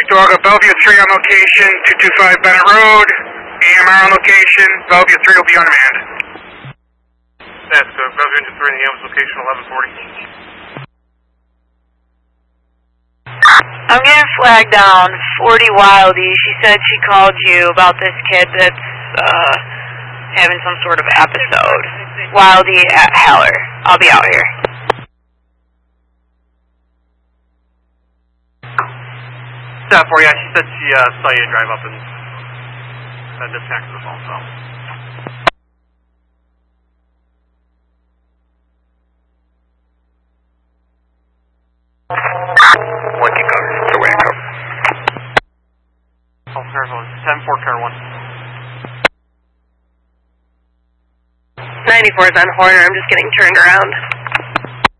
Dogger, Bellevue 3 on location, 225 Bennett Road, AMR on location, Bellevue 3 will be on demand. That's Bellevue 3 in the AM's location, 1140. I'm getting flagged down, 40 Wildy. She said she called you about this kid that's having some sort of episode. Wildy at Heller. I'll be out here. Step 4, yeah, she said she saw you drive up and disconnected the phone, so. What you cover? The way I cover. Oh, careful. 10-4, car 1. 94 is on Horner. I'm just getting turned around.